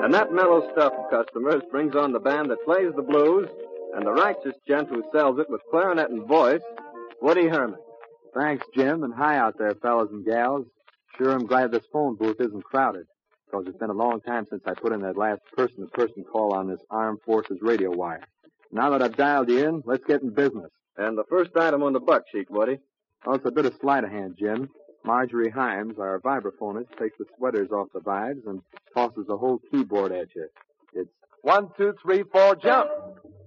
And that mellow stuff, customers, brings on the band that plays the blues and the righteous gent who sells it with clarinet and voice, Woody Herman. Thanks, Jim, and hi out there, fellas and gals. Sure am glad this phone booth isn't crowded, because it's been a long time since I put in that last person-to-person call on this Armed Forces radio wire. Now that I've dialed you in, let's get in business. And the first item on the buck sheet, Woody. Oh, it's a bit of sleight of hand, Jim. Marjorie Himes, our vibraphonist, takes the sweaters off the vibes and tosses the whole keyboard at you. It's 1, 2, 3, 4, jump.